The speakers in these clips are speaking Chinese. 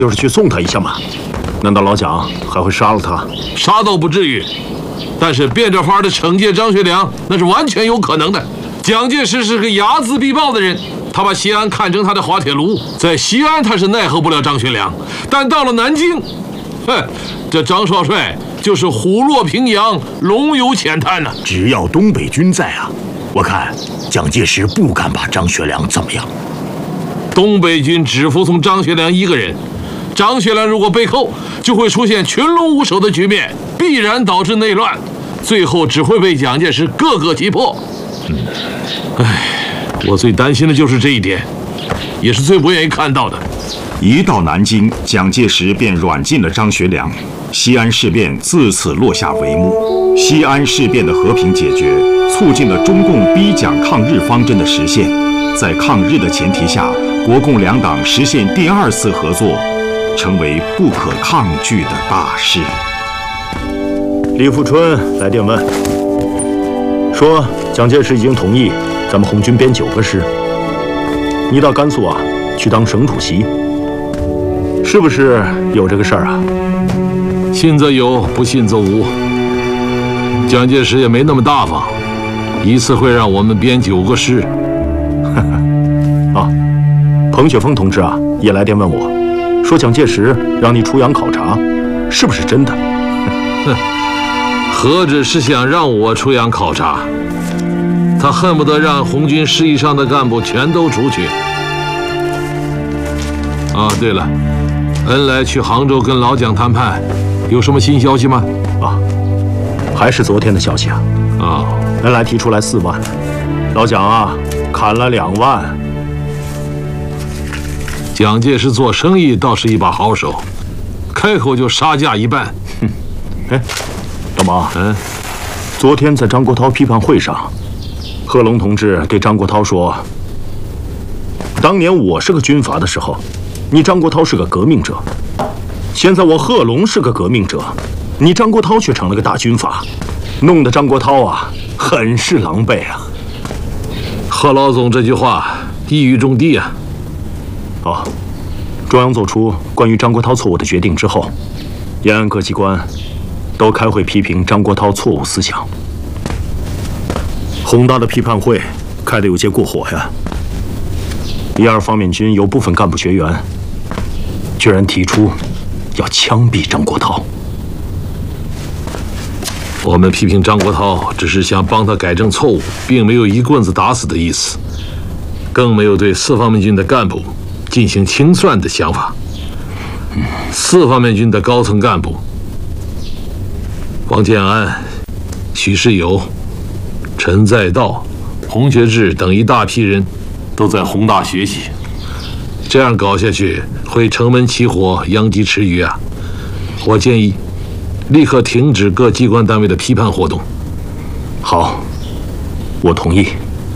就是去送他一下嘛。难道老蒋还会杀了他？ 杀倒不至于，但是变着法的惩戒张学良，那是完全有可能的。蒋介石是个睚眦必报的人，他把西安看成他的滑铁卢，在西安他是奈何不了张学良，但到了南京，这张少帅就是虎落平阳，龙游浅滩呐。 只要东北军在啊，我看蒋介石不敢把张学良怎么样。 东北军只服从张学良一个人，张学良如果被扣，就会出现群龙无首的局面，必然导致内乱，最后只会被蒋介石各个击破。我最担心的就是这一点，也是最不愿意看到的。 一到南京，蒋介石便软禁了张学良，西安事变自此落下帷幕。西安事变的和平解决，促进了中共逼蒋抗日方针的实现。在抗日的前提下，国共两党实现第二次合作，成为不可抗拒的大事。 李富春来电问，说蒋介石已经同意咱们红军编9个师，你到甘肃啊去当省主席，是不是有这个事儿啊？ 信则有，不信则无。蒋介石也没那么大方，一次会让我们编9个师。 啊，彭雪枫同志啊也来电问我，说蒋介石让你出洋考察，是不是真的？ 何止是想让我出洋考察，他恨不得让红军师以上的干部全都出去。啊，对了，恩来去杭州跟老蒋谈判，有什么新消息吗？ 啊，还是昨天的消息啊。 啊， 恩来提出来4万，老蒋啊砍了2万。 蒋介石做生意倒是一把好手，开口就杀价1半。 哎，老毛，昨天在张国焘批判会上，贺龙同志对张国焘说：“当年我是个军阀的时候，你张国焘是个革命者；现在我贺龙是个革命者，你张国焘却成了个大军阀，弄得张国焘啊很是狼狈啊。” 贺老总这句话一语中的啊。 哦，中央做出关于张国焘错误的决定之后，延安各机关都开会批评张国焘错误思想。宏大的批判会开得有些过火呀。1、2方面军有部分干部学员居然提出要枪毙张国焘。 我们批评张国焘只是想帮他改正错误，并没有一棍子打死的意思，更没有对4方面军的干部进行清算的想法。4方面军的高层干部王建安、许世友、陈再道、洪学智等一大批人都在宏大学习，这样搞下去会城门起火，殃及池鱼啊！我建议立刻停止各机关单位的批判活动。 好，我同意。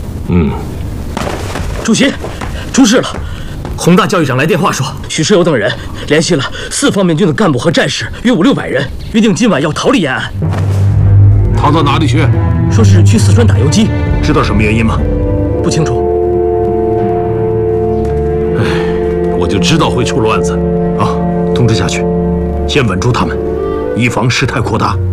主席，出事了！宏大教育长来电话说，许世友等人联系了4方面军的干部和战士，约5、600人，约定今晚要逃离延安。 逃到哪里去？ 说是去四川打游击。 知道什么原因吗？ 不清楚。 我就知道会出乱子。 啊，通知下去，先稳住他们，以防事态扩大。